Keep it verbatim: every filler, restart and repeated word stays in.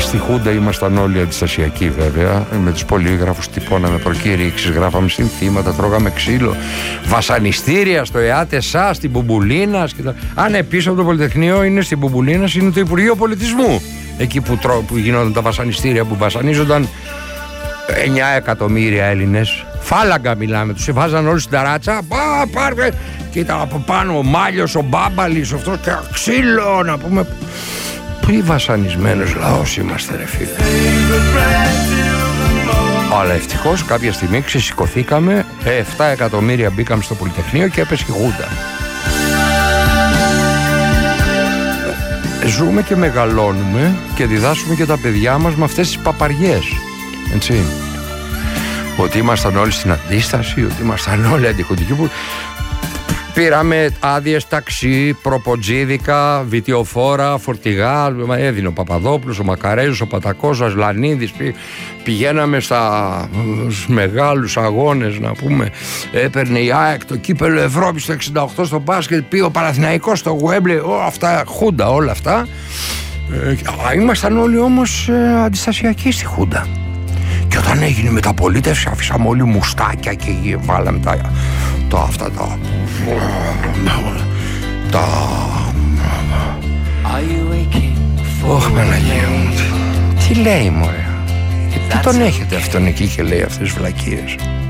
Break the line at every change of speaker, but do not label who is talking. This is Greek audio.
Στη Χούντα ήμασταν όλοι αντιστασιακοί βέβαια. Με τους πολύγραφους τυπώναμε προκήρυξεις, γράφαμε συνθήματα, τρώγαμε ξύλο. Βασανιστήρια στο ΕΑΤΕΣΑ, στην Μπουμπουλίνας. Αν ναι, πίσω από το Πολυτεχνείο είναι στην Μπουμπουλίνας, είναι το Υπουργείο Πολιτισμού. Εκεί που, τρώ, που γινόταν τα βασανιστήρια, που βασανίζονταν εννιά εκατομμύρια Έλληνες. Φάλαγγα μιλάμε, τους βάζαν όλοι στην ταράτσα. Πά, πάρε. Και ήταν από πάνω ο Μάλιος, ο Μπάμπαλης, αυτός και ξύλο να πούμε. Τι βασανισμένος λαός είμαστε ρε φίλε. Αλλά ευτυχώς κάποια στιγμή ξεσηκωθήκαμε, επτά εκατομμύρια μπήκαμε στο Πολυτεχνείο και έπεσε η Χούντα. Ζούμε και μεγαλώνουμε και διδάσκουμε και τα παιδιά μας με αυτές τις παπαριές, έτσι. Ότι ήμασταν όλοι στην αντίσταση, ότι ήμασταν όλοι αντιχουντικοί. Που... Πήραμε άδειες ταξί, προποτζίδικα, βιτιοφόρα, φορτηγά. Έδινε ο Παπαδόπουλος, ο Μακαρέζος, ο Πατακός, ο Ασλανίδης. Πηγαίναμε στα μεγάλους αγώνες, να πούμε. Έπαιρνε η ΑΕΚ το κύπελο Ευρώπης το εξήντα οκτώ στο μπάσκετ. Πήγε ο Παναθηναϊκός στο Γουέμπλε. Αυτά, Χούντα, όλα αυτά. Ε, ήμασταν όλοι όμως ε, αντιστασιακοί στη Χούντα. Και όταν έγινε μεταπολίτευση, αφήσαμε όλοι μουστάκια και βάλαμε τα. τα αυτά τα. τα. Ωχ, Παναγία μου. Τι λέει, μωρέ. Τι τον έχετε αυτόν εκεί και λέει αυτές τις βλακίες.